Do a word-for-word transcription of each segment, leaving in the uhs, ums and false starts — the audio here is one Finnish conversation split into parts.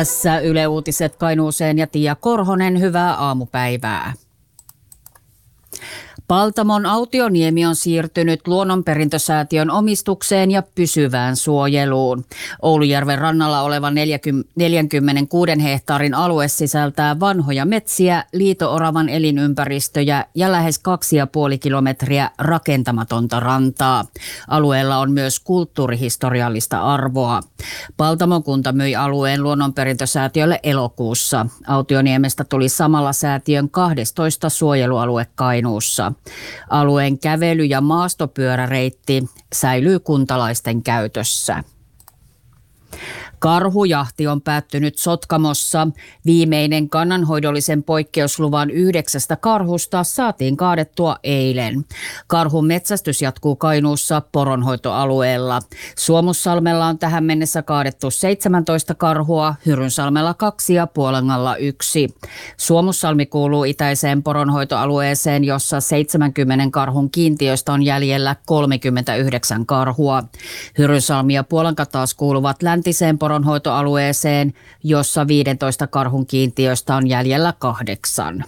Tässä Yle Uutiset Kainuuseen ja Tiia Korhonen, hyvää aamupäivää. Paltamon Autioniemi on siirtynyt Luonnonperintösäätiön omistukseen ja pysyvään suojeluun. Oulujärven rannalla oleva neljäkymmentäkuusi hehtaarin alue sisältää vanhoja metsiä, liito-oravan elinympäristöjä ja lähes kaksi ja puoli kilometriä rakentamatonta rantaa. Alueella on myös kulttuurihistoriallista arvoa. Paltamon kunta myi alueen Luonnonperintösäätiölle elokuussa. Autioniemestä tuli samalla säätiön kahdestoista suojelualue Kainuussa. Alueen kävely- ja maastopyöräreitti säilyy kuntalaisten käytössä. Karhujahti on päättynyt Sotkamossa. Viimeinen kannanhoidollisen poikkeusluvan yhdeksästä karhusta saatiin kaadettua eilen. Karhun metsästys jatkuu Kainuussa poronhoitoalueella. Suomussalmella on tähän mennessä kaadettu seitsemäntoista karhua, Hyrynsalmella kaksi ja Puolangalla yksi. Suomussalmi kuuluu itäiseen poronhoitoalueeseen, jossa seitsemänkymmentä karhun kiintiöstä on jäljellä kolmekymmentäyhdeksän karhua. Hyrynsalmi ja Puolanka taas kuuluvat läntiseen poronhoitoalueeseen, jossa viidentoista karhun kiintiöstä on jäljellä kahdeksan.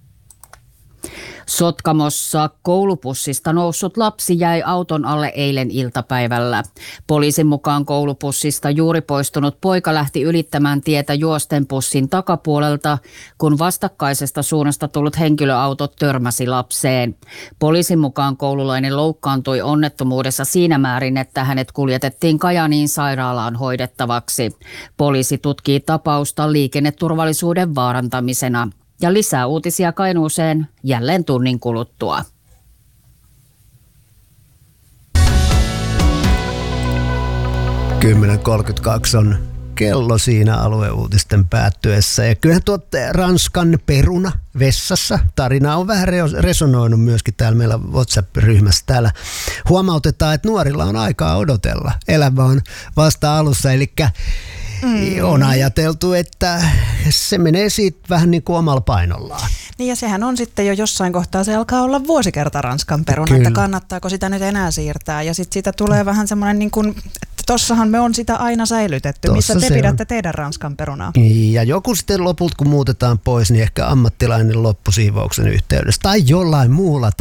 Sotkamossa koulupussista noussut lapsi jäi auton alle eilen iltapäivällä. Poliisin mukaan koulupussista juuri poistunut poika lähti ylittämään tietä juosten pussin takapuolelta, kun vastakkaisesta suunnasta tullut henkilöauto törmäsi lapseen. Poliisin mukaan koululainen loukkaantui onnettomuudessa siinä määrin, että hänet kuljetettiin Kajaaniin sairaalaan hoidettavaksi. Poliisi tutkii tapausta liikenneturvallisuuden vaarantamisena. Ja lisää uutisia Kainuuseen jälleen tunnin kuluttua. kymmenen kolmekymmentäkaksi on kello siinä alueuutisten päättyessä. Ja kyllähän tuotte Ranskan peruna vessassa. Tarina on vähän resonoinut myöskin täällä meillä WhatsApp-ryhmässä. Täällä huomautetaan, että nuorilla on aikaa odotella. Elämä on vasta alussa, eli Mm. on ajateltu, että se menee siitä vähän niin kuin omalla painollaan. Niin ja sehän on sitten jo jossain kohtaa, se alkaa olla vuosikerta Ranskan peruna, Kyllä. että kannattaako sitä nyt enää siirtää. Ja sitten siitä tulee vähän semmoinen, niin kuin, että tossahan me on sitä aina säilytetty. Tossa missä te pidätte on. teidän Ranskan perunaa? Ja joku sitten lopulta, kun muutetaan pois, niin ehkä ammattilainen loppusiivouksen yhteydessä tai jollain muulla